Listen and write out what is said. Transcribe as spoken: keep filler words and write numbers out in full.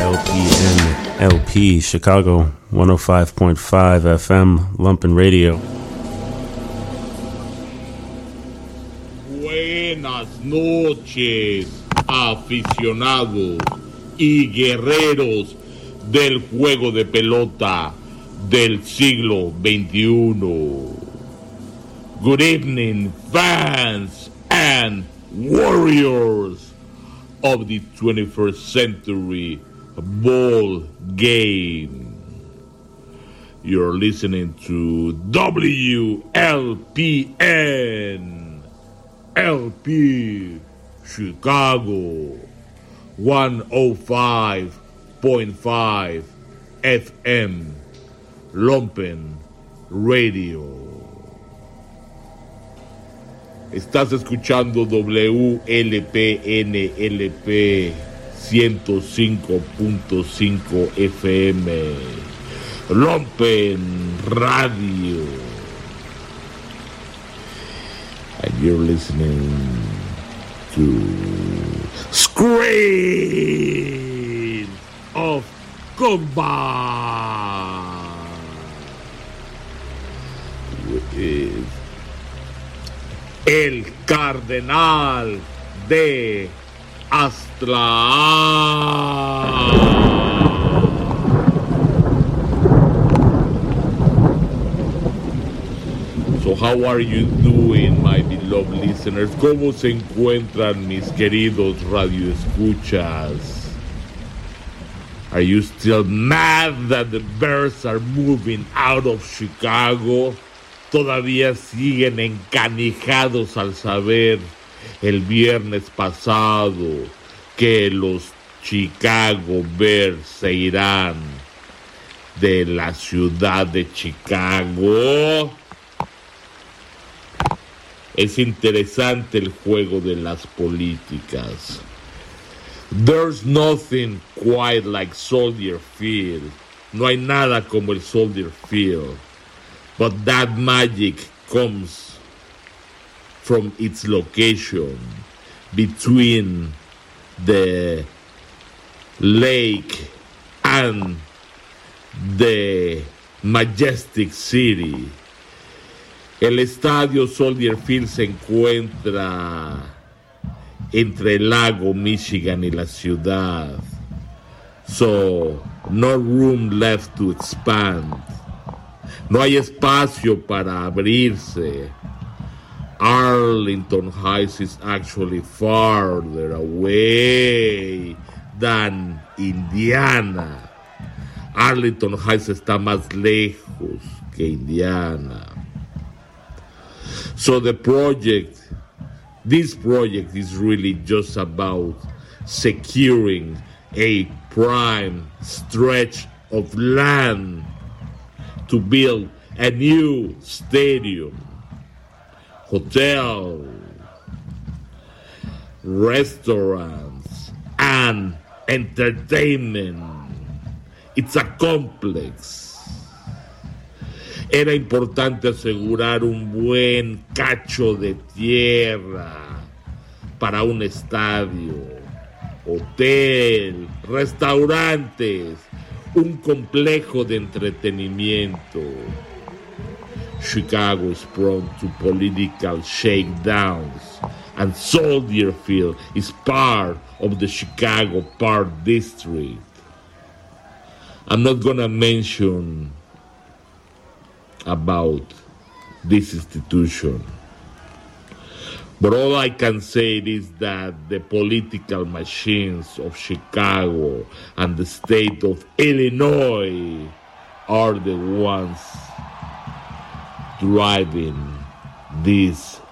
L P N L P, Chicago, one oh five point five F M, Lumpen Radio. Buenas noches, aficionados y guerreros del juego de pelota del siglo veintiuno. Good evening, fans and warriors of the twenty-first century ball game. You're listening to W L P N L P Chicago one oh five point five F M Lumpen Radio. Estás escuchando W L P N L P ciento cinco punto cinco F M Lumpen Radio. And you're listening to Screen of Combat with el Cardenal de Aztlán. So how are you doing, my beloved listeners? ¿Cómo se encuentran mis queridos radioescuchas? Are you still mad that the Bears are moving out of Chicago? Todavía siguen encanijados al saber el viernes pasado que los Chicago Bears se irán de la ciudad de Chicago. Es interesante el juego de las políticas. There's nothing quite like Soldier Field. No hay nada como el Soldier Field. But that magic comes from its location between the lake and the majestic city. El estadio Soldier Field se encuentra entre el lago Michigan y la ciudad. So, no room left to expand. No hay espacio para abrirse. Arlington Heights is actually farther away than Indiana. Arlington Heights está más lejos que Indiana. So the project, this project is really just about securing a prime stretch of land to build a new stadium, hotel, restaurants, and entertainment. It's a complex. Era importante asegurar un buen cacho de tierra para un estadio, hotel, restaurantes, un complejo de entretenimiento. Chicago is prone to political shakedowns, and Soldier Field is part of the Chicago Park District. I'm not gonna mention about this institution, but all I can say is that the political machines of Chicago and the state of Illinois are the ones driving this